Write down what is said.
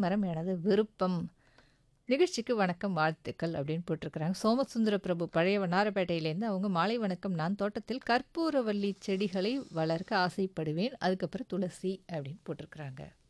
மரம் எனது விருப்பம். நிகழ்ச்சிக்கு வணக்கம், வாழ்த்துக்கள் அப்படின்னு போட்டிருக்கிறாங்க. சோமசுந்தர பிரபு பழைய வண்ணாரப்பேட்டையிலேருந்து அவங்க மாலை வணக்கம். நான் தோட்டத்தில் கற்பூரவள்ளி செடிகளை வளர்க்க ஆசைப்படுவேன். அதுக்கப்புறம் துளசி அப்படின்னு போட்டிருக்கிறாங்க.